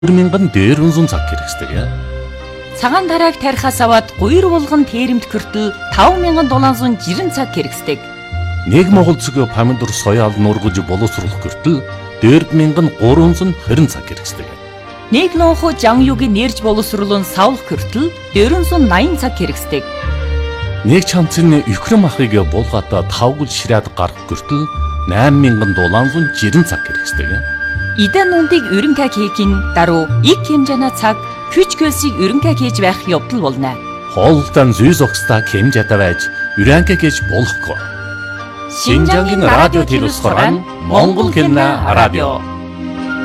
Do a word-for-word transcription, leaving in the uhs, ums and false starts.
мянган дээр үнсэн цаг хэрэгсдэг. Цагаан тарааг тарихаас аваад гуйр булган тээремд хүртэл таван мянган долоон жирэн цаг хэрэгсдэг. Нэг Монгол цэгийн помидор соёал нургаж боловсруулах хүртэл дээр мянган гурван хорин цаг хэрэгсдэг. Нэг лонхо жан югийн нэрж боловсруулан савлах хүртэл дөрвөн наян цаг хэрэгсдэг. Нэг чамцны Украин махыг булгаата тавгал ширээд гарах хүртэл найман мянган долоон жирэн цаг хэрэгсдэг. Идан нүндийг өрөнгө хийхин даруй их хэмжээний цаг хүч хөлсийг өрөнгө хийж байх явдал болно. Хоолтон зүйс огстой хэмжээтэй байж өрөнгө хийж болохгүй. Шинжангийн радио телевиз хорон Монгол кино радио